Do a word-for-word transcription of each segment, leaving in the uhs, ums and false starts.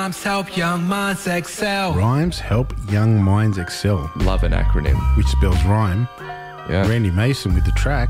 Rhymes help young minds excel. Rhymes help young minds excel. Love an acronym. Which spells rhyme. Yeah. Randy Mason with the track.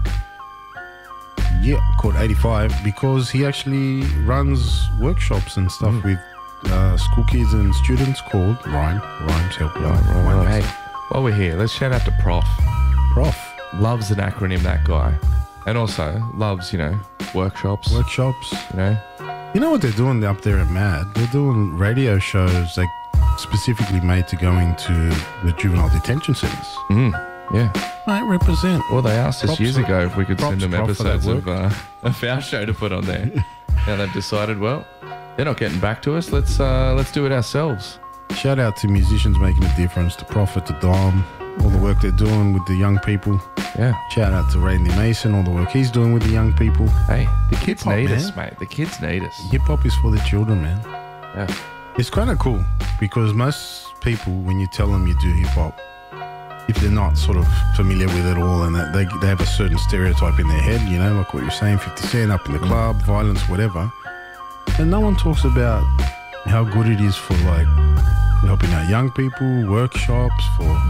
Yeah, called eighty-five because he actually runs workshops and stuff mm. with uh, school kids and students called Rhyme. Rhymes help young right, right, minds. right. Hey, while we're here, let's shout out to Prof. Prof. Loves an acronym, that guy. And also loves, you know, workshops. Workshops. You know. You know what they're doing up there at MAD? They're doing radio shows like specifically made to go into the juvenile detention centres. Mm, yeah. Right, represent. Well, they asked us Props years for, ago if we could send them episodes of, uh, of our show to put on there. Now they've decided, well, they're not getting back to us. Let's uh, let's do it ourselves. Shout out to musicians making a difference, to Prophet, to Dom, all the work they're doing with the young people. Yeah. Shout out to Randy Mason, all the work he's doing with the young people. Hey, the kids Hip-hop, need man. us, mate. The kids need us. Hip hop is for the children, man. Yeah. It's kind of cool because most people, when you tell them you do hip hop, if they're not sort of familiar with it all and that they, they have a certain stereotype in their head, you know, like what you're saying, fifty Cent up in the club, mm. violence, whatever. And no one talks about how good it is for like helping out young people, workshops, for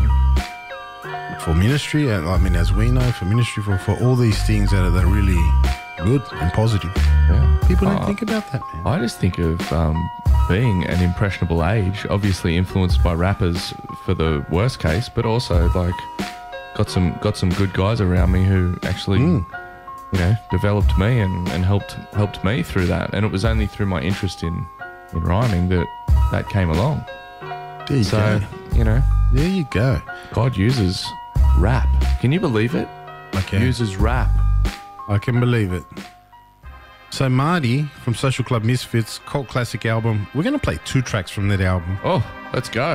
for ministry, and I mean, as we know, for ministry, for, for all these things that are, that are really good and positive. Yeah. People don't uh, think about that, man. I just think of um, being an impressionable age, obviously influenced by rappers for the worst case, but also like got some got some good guys around me who actually, mm. you know, developed me and, and helped helped me through that. And it was only through my interest in, in rhyming that that came along. There you so, go. you know, there you go. God uses rap. Can you believe it? I can. Uses rap. I can believe it. So Marty from Social Club Misfits, cult classic album. We're going to play two tracks from that album. Oh, let's go.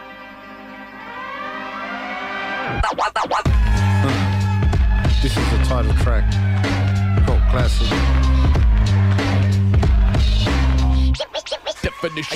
Uh, this is the title track. Cult classic. Definition.